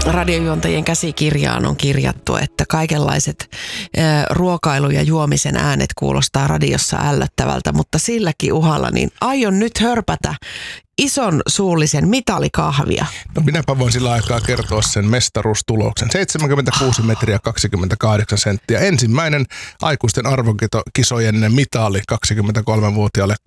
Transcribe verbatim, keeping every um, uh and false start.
radiojuontajien käsikirjaan on kirjattu, että kaikenlaiset ää, ruokailu- ja juomisen äänet kuulostaa radiossa ällöttävältä, mutta silläkin uhalla niin aion nyt hörpätä ison suullisen mitalikahvia. No minäpä voin sillä aikaa kertoa sen mestaruustuloksen. seitsemänkymmentäkuusi metriä kaksikymmentäkahdeksan senttiä. Ensimmäinen aikuisten arvokisojen mitali kaksikymmentäkolmevuotiaalle